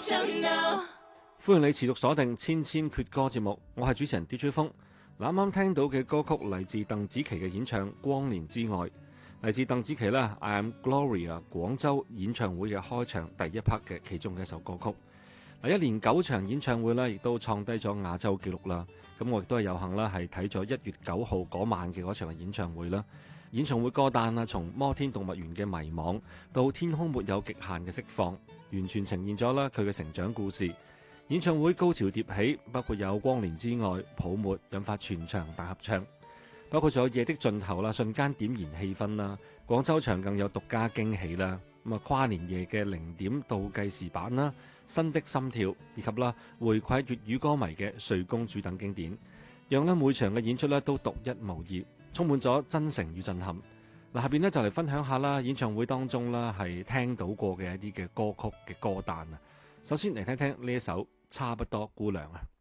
歡迎你持續鎖定千千闕歌節目，我係主持人 DJ 風。啱啱聽到嘅歌曲嚟自鄧紫棋嘅演唱《光年之外》，嚟自鄧紫棋啦 I Am Gloria 廣州演唱會嘅開場第一 part 嘅其中嘅一首歌曲。嗱，一連9場演唱會啦，亦都創低咗亞洲紀錄啦。咁我亦都係有幸啦，係睇咗1月9號嗰晚嘅嗰場嘅演唱會啦。演唱會歌單啦，從摩天動物園嘅迷惘到天空沒有極限嘅釋放，完全呈現咗啦佢嘅成長故事。演唱會高潮迭起，包括有光年之外、泡沫引發全場大合唱，包括咗夜的盡頭啦，瞬間點燃氣氛啦。廣州場更有獨家驚喜啦，咁啊跨年夜嘅0點倒計時版啦，新的心跳以及啦回饋粵語歌迷嘅睡公主等經典，讓咧每場嘅演出咧都獨一無二，充滿咗真誠與震撼。嗱，下邊咧就嚟分享下啦，演唱會當中啦係聽到過嘅一啲嘅歌曲嘅歌單啊。首先嚟聽聽呢一首差不多姑娘啊。